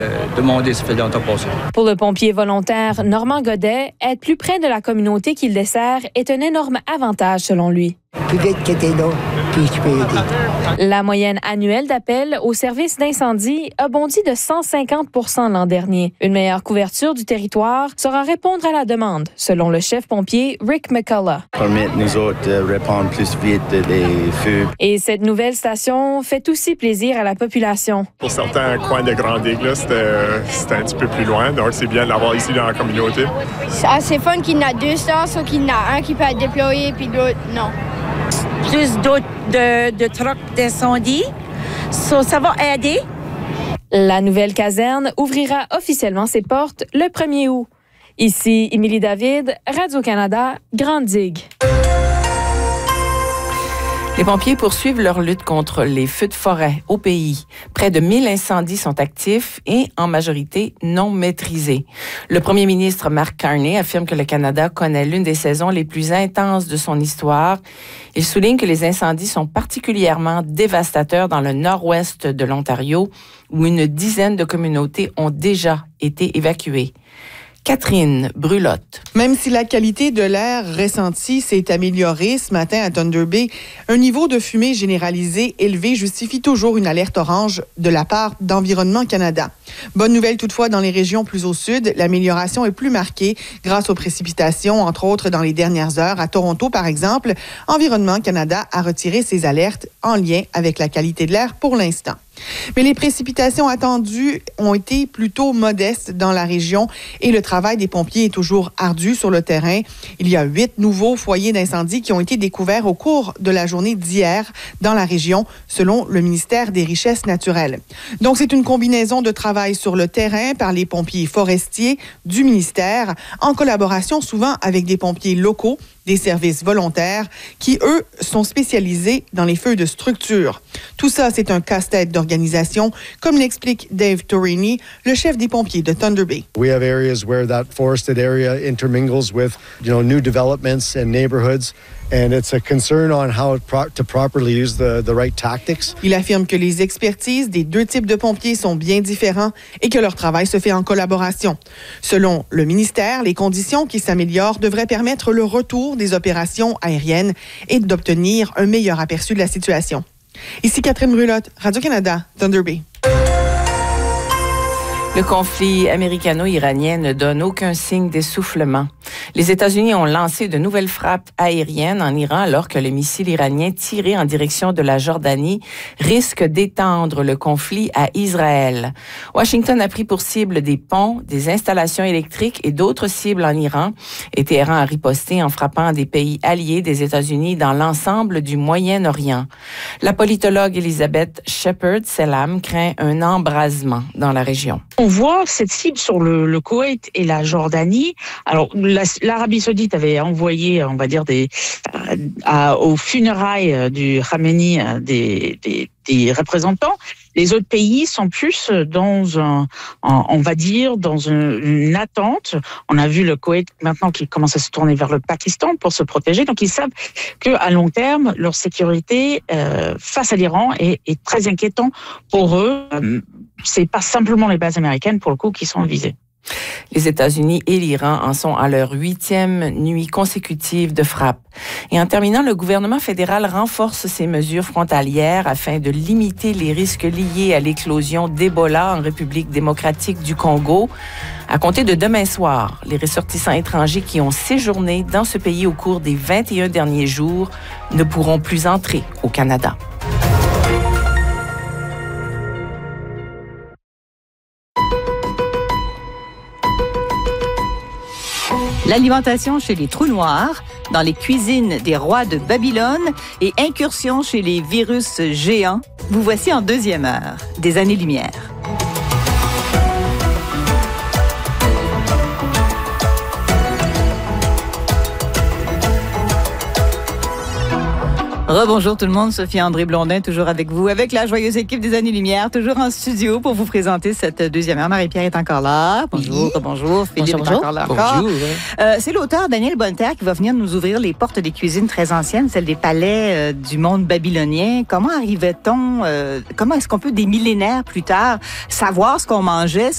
Demander, ça fait longtemps passé. Pour le pompier volontaire Normand Godet, être plus près de la communauté qu'il dessert est un énorme avantage selon lui. Plus vite que t'es là, puis tu peux aider. La moyenne annuelle d'appels au service d'incendie a bondi de 150 % l'an dernier. Une meilleure couverture du territoire sera répondre à la demande, selon le chef pompier Rick McCullough. Permettre nous autres de répondre plus vite des feux. Et cette nouvelle station fait aussi plaisir à la population. Pour certains coins de Grand-Digue, c'était un petit peu plus loin, donc c'est bien de l'avoir ici dans la communauté. C'est assez fun qu'il y en a deux stars, sauf qu'il y en a un qui peut être déployé, puis l'autre, non. Plus d'autres de trucks d'incendie. Ça va aider. La nouvelle caserne ouvrira officiellement ses portes le 1er août. Ici, Émilie David, Radio-Canada, Grande-Digue. Les pompiers poursuivent leur lutte contre les feux de forêt au pays. Près de 1000 incendies sont actifs et en majorité non maîtrisés. Le premier ministre Mark Carney affirme que le Canada connaît l'une des saisons les plus intenses de son histoire. Il souligne que les incendies sont particulièrement dévastateurs dans le nord-ouest de l'Ontario, où une dizaine de communautés ont déjà été évacuées. Catherine Brulotte. Même si la qualité de l'air ressentie s'est améliorée ce matin à Thunder Bay, un niveau de fumée généralisé élevé justifie toujours une alerte orange de la part d'Environnement Canada. Bonne nouvelle toutefois, dans les régions plus au sud, l'amélioration est plus marquée grâce aux précipitations, entre autres dans les dernières heures. À Toronto, par exemple, Environnement Canada a retiré ses alertes en lien avec la qualité de l'air pour l'instant. Mais les précipitations attendues ont été plutôt modestes dans la région et le travail des pompiers est toujours ardu sur le terrain. Il y a 8 nouveaux foyers d'incendie qui ont été découverts au cours de la journée d'hier dans la région, selon le ministère des Richesses naturelles. Donc, c'est une combinaison de travail sur le terrain par les pompiers forestiers du ministère, en collaboration souvent avec des pompiers locaux, des services volontaires qui, eux, sont spécialisés dans les feux de structure. Tout ça, c'est un casse-tête d'organisation, comme l'explique Dave Torini, le chef des pompiers de Thunder Bay. We have areas where that forested area intermingles with, new developments and neighborhoods. And it's a concern on how to properly use the right tactics. Il affirme que les expertises des deux types de pompiers sont bien différents et que leur travail se fait en collaboration. Selon le ministère, les conditions qui s'améliorent devraient permettre le retour des opérations aériennes et d'obtenir un meilleur aperçu de la situation. Ici Catherine Brulotte, Radio-Canada, Thunder Bay. Le conflit américano-iranien ne donne aucun signe d'essoufflement. Les États-Unis ont lancé de nouvelles frappes aériennes en Iran alors que le missile iranien tiré en direction de la Jordanie risque d'étendre le conflit à Israël. Washington a pris pour cible des ponts, des installations électriques et d'autres cibles en Iran. Et Téhéran a riposté en frappant des pays alliés des États-Unis dans l'ensemble du Moyen-Orient. La politologue Elizabeth Shepard-Selam craint un embrasement dans la région. On voit cette cible sur le Koweït et la Jordanie. Alors, l'Arabie Saoudite avait envoyé, on va dire, aux funérailles du Khamenei des représentants. Les autres pays sont plus dans une attente. On a vu le Koweït maintenant qui commence à se tourner vers le Pakistan pour se protéger. Donc, ils savent qu'à long terme, leur sécurité face à l'Iran est très inquiétant pour eux. C'est pas simplement les bases américaines, pour le coup, qui sont visées. Les États-Unis et l'Iran en sont à leur 8e nuit consécutive de frappe. Et en terminant, le gouvernement fédéral renforce ses mesures frontalières afin de limiter les risques liés à l'éclosion d'Ebola en République démocratique du Congo. À compter de demain soir, les ressortissants étrangers qui ont séjourné dans ce pays au cours des 21 derniers jours ne pourront plus entrer au Canada. L'alimentation chez les trous noirs, dans les cuisines des rois de Babylone et incursion chez les virus géants. Vous voici en deuxième heure des Années-Lumière. Rebonjour tout le monde, Sophie André Blondin, toujours avec vous, avec la joyeuse équipe des Années-Lumière, toujours en studio pour vous présenter cette deuxième heure. Marie-Pierre est encore là. Bonjour, bonjour. Philippe est encore là. Bonjour. C'est l'auteur Daniel Bonneterre qui va venir nous ouvrir les portes des cuisines très anciennes, celles des palais du monde babylonien. Comment arrivait-on, comment est-ce qu'on peut, des millénaires plus tard, savoir ce qu'on mangeait,